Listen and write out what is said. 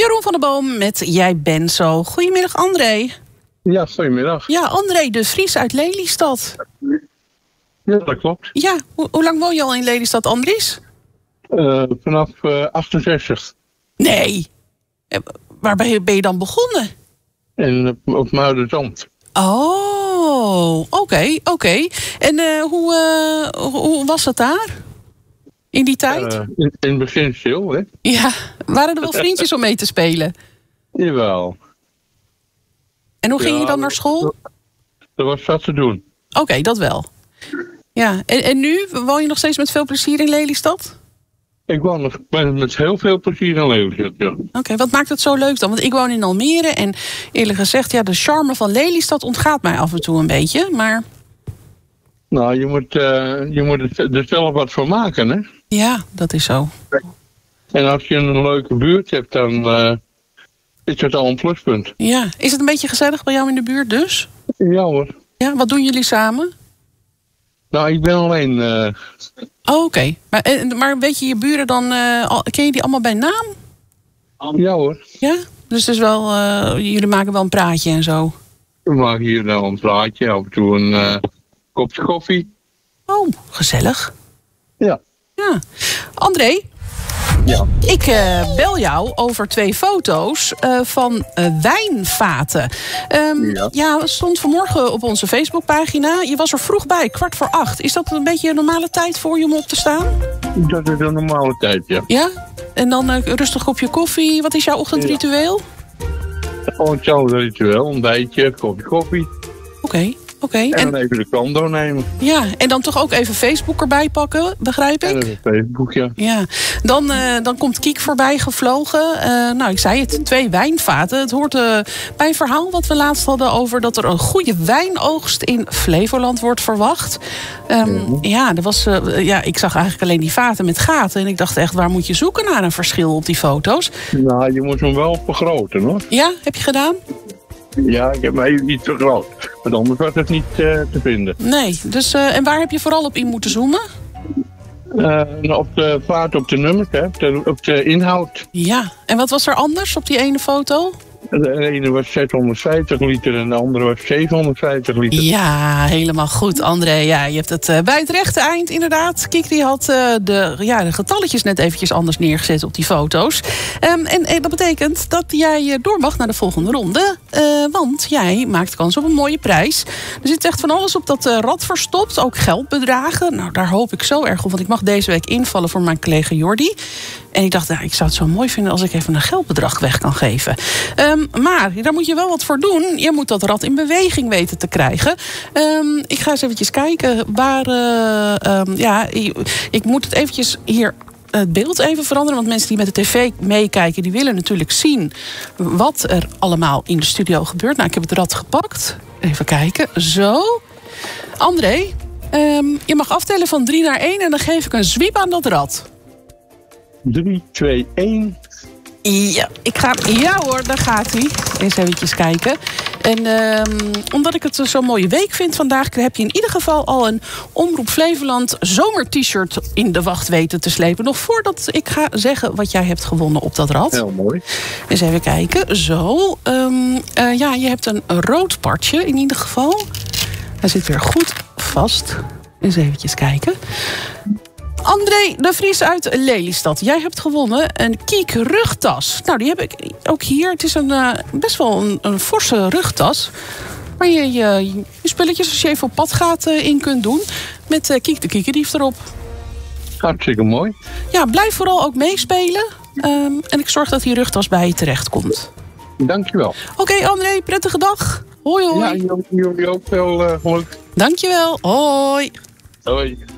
Jeroen van der Boom met Jij bent zo. Goedemiddag, André. Ja, goedemiddag. Ja, André de Vries uit Lelystad. Ja, dat klopt. Ja, hoe lang woon je al in Lelystad, Andries? Vanaf 68. Nee. Waar ben je dan begonnen? Op Muidenzand. Oh, oké. En hoe was het daar? In die tijd? In het begin stil, hè? Ja, waren er wel vriendjes om mee te spelen? Jawel. En hoe ging je dan naar school? Er was wat te doen. Oké, dat wel. Ja, en nu? Woon je nog steeds met veel plezier in Lelystad? Ik woon nog met heel veel plezier in Lelystad, ja. Oké, wat maakt het zo leuk dan? Want ik woon in Almere en eerlijk gezegd, ja, de charme van Lelystad ontgaat mij af en toe een beetje, maar... Nou, je moet er zelf wat voor maken, hè? Ja, dat is zo. En als je een leuke buurt hebt, dan is dat al een pluspunt. Ja, is het een beetje gezellig bij jou in de buurt dus? Ja hoor. Ja, wat doen jullie samen? Nou, ik ben alleen... Oh, oké. Maar weet je buren dan, ken je die allemaal bij naam? Ja hoor. Ja? Dus het is wel, jullie maken wel een praatje en zo? We maken hier nou een praatje, af en toe een kopje koffie. Oh, gezellig. Ja. Ja. André? Ja. Ik bel jou over 2 foto's van wijnvaten. Ja, het stond vanmorgen op onze Facebookpagina. Je was er vroeg bij, 7:15. Is dat een beetje een normale tijd voor je om op te staan? Dat is een normale tijd, ja. Ja? En dan rustig kopje koffie. Wat is jouw ochtendritueel? Gewoon hetzelfde ritueel. Ontbijtje, kopje koffie. Oké. En dan even de krant doornemen. Ja, en dan toch ook even Facebook erbij pakken, begrijp ik? En even Facebook, ja. Ja, dan komt Kiek voorbij gevlogen. Nou, ik zei het, 2 wijnvaten. Het hoort bij een verhaal wat we laatst hadden over dat er een goede wijnoogst in Flevoland wordt verwacht. Ja, ik zag eigenlijk alleen die vaten met gaten. En ik dacht echt, waar moet je zoeken naar een verschil op die foto's? Nou, je moet hem wel vergroten, hoor. Ja, heb je gedaan? Ja, ik heb hem even niet vergroot. Want anders was het niet te vinden. Nee, dus en waar heb je vooral op in moeten zoomen? Op de vaart, op de nummers, hè, op de inhoud. Ja, en wat was er anders op die ene foto? De ene was 650 liter en de andere was 750 liter. Ja, helemaal goed, André. Ja, je hebt het bij het rechte eind inderdaad. Kiek die had de getalletjes net eventjes anders neergezet op die foto's. En dat betekent dat jij door mag naar de volgende ronde. Want jij maakt kans op een mooie prijs. Er zit echt van alles op dat rad verstopt. Ook geldbedragen. Nou, daar hoop ik zo erg op. Want ik mag deze week invallen voor mijn collega Jordi. En ik dacht, nou, ik zou het zo mooi vinden als ik even een geldbedrag weg kan geven. Maar daar moet je wel wat voor doen. Je moet dat rad in beweging weten te krijgen. Ik ga eens eventjes kijken waar... ik moet het eventjes hier... Het beeld even veranderen, want mensen die met de tv meekijken... die willen natuurlijk zien wat er allemaal in de studio gebeurt. Nou, ik heb het rad gepakt. Even kijken. Zo. André, je mag aftellen van 3 naar 1... en dan geef ik een zwiep aan dat rad. 3, 2, 1... Ja, ja hoor, daar gaat hij. Eens eventjes kijken. En omdat ik het zo'n mooie week vind vandaag... heb je in ieder geval al een Omroep Flevoland zomer-t-shirt in de wacht weten te slepen. Nog voordat ik ga zeggen wat jij hebt gewonnen op dat rad. Heel mooi. Eens even kijken. Zo. Je hebt een rood partje in ieder geval. Hij zit weer goed vast. Eens eventjes kijken. André de Vries uit Lelystad. Jij hebt gewonnen een Kiek rugtas. Nou, die heb ik ook hier. Het is best wel een forse rugtas. Waar je spulletjes, als je even op pad gaat, in kunt doen. Met Kiek de Kiekendief erop. Hartstikke mooi. Ja, blijf vooral ook meespelen. En ik zorg dat die rugtas bij je terecht komt. Dankjewel. Oké, André, prettige dag. Hoi, hoi. Ja, jullie ook veel geluk. Dankjewel. Hoi. Hoi.